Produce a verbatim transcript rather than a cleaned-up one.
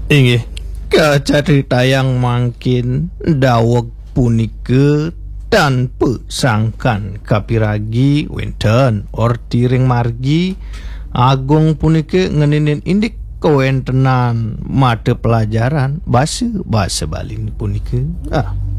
Inggih kacarita yang makin daweg punike tanpa sangkan kapiragi wenten orti ring margi agung punike ngeninin indik kawentenan mata pelajaran bahasa bahasa Bali punike ah